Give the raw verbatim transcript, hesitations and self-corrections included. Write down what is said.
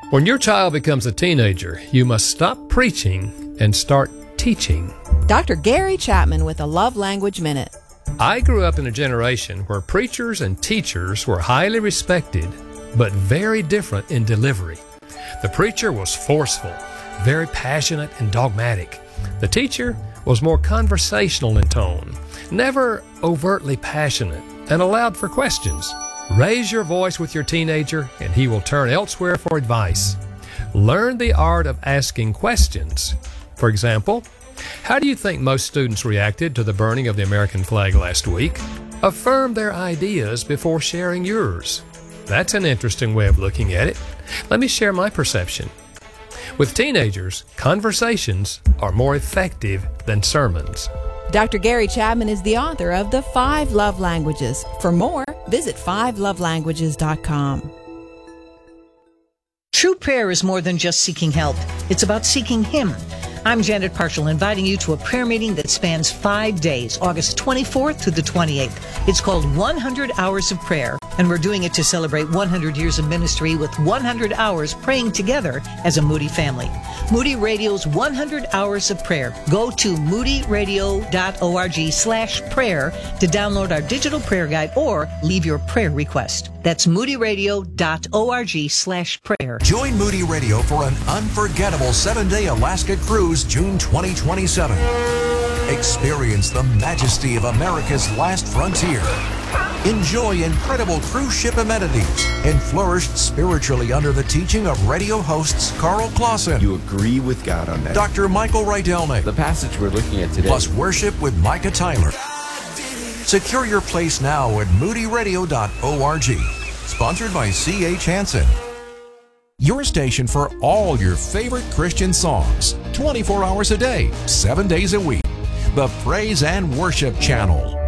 When your child becomes a teenager, you must stop preaching and start teaching. Doctor Gary Chapman with a Love Language Minute. I grew up in a generation where preachers and teachers were highly respected, but very different in delivery. The preacher was forceful, very passionate and dogmatic. The teacher was more conversational in tone, never overtly passionate, and allowed for questions. Raise your voice with your teenager, and he will turn elsewhere for advice. Learn the art of asking questions. For example, how do you think most students reacted to the burning of the American flag last week? Affirm their ideas before sharing yours. That's an interesting way of looking at it. Let me share my perception. With teenagers, conversations are more effective than sermons. Doctor Gary Chapman is the author of The Five Love Languages. For more, visit five love languages dot com. True prayer is more than just seeking help. It's about seeking Him. I'm Janet Parshall, inviting you to a prayer meeting that spans five days, August twenty-fourth to the twenty-eighth. It's called one hundred Hours of Prayer, and we're doing it to celebrate one hundred years of ministry with one hundred hours praying together as a Moody family. Moody Radio's one hundred Hours of Prayer. Go to moody radio dot org slash prayer to download our digital prayer guide or leave your prayer request. That's moody radio dot org slash prayer. Join Moody Radio for an unforgettable seven-day Alaska cruise June twenty twenty-seven. Experience the majesty of America's last frontier. Enjoy incredible cruise ship amenities and flourish spiritually under the teaching of radio hosts Carl Clausen. You agree with God on that. Doctor Michael Rydelnik. The passage we're looking at today. Plus worship with Micah Tyler. Secure your place now at moody radio dot org. Sponsored by C H Hansen. Your station for all your favorite Christian songs. twenty-four hours a day, seven days a week. The Praise and Worship Channel.